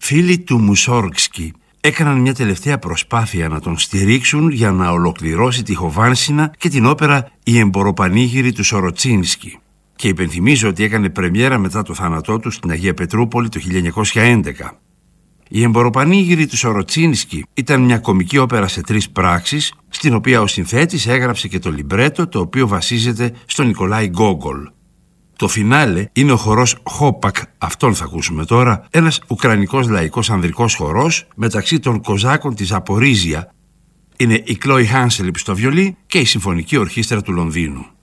Φίλοι του Μουσόργκσκι έκαναν μια τελευταία προσπάθεια να τον στηρίξουν για να ολοκληρώσει τη Χοβάνσινα και την όπερα «Η Εμποροπανήγυρη» του Σοροτσίνσκι. Και υπενθυμίζω ότι έκανε πρεμιέρα μετά το θάνατό του στην Αγία Πετρούπολη το 1911. Η Εμποροπανήγυρη του Σοροτσίνσκι ήταν μια κομική όπερα σε 3 πράξεις, στην οποία ο συνθέτης έγραψε και το λιμπρέτο, το οποίο βασίζεται στον Νικολάη Γκόγκολ. Το φινάλε είναι ο χορός Χόπακ, αυτόν θα ακούσουμε τώρα, ένας ουκρανικός λαϊκός ανδρικός χορός μεταξύ των Κοζάκων της Ζαπορίζια. Είναι η Κλόι Χάνσελιπ στο βιολί και η Συμφωνική Ορχήστρα του Λονδίνου.